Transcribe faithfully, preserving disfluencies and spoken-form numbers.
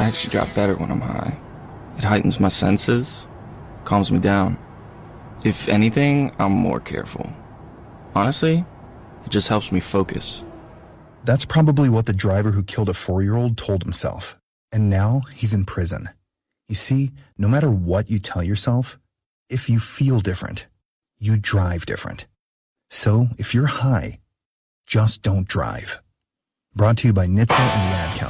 I actually drive better when I'm high. It heightens my senses, calms me down. If anything, I'm more careful. Honestly, it just helps me focus. That's probably what the driver who killed a four-year-old told himself. And now he's in prison. You see, no matter what you tell yourself, if you feel different, you drive different. So if you're high, just don't drive. Brought to you by N H T S A and the Ad Council.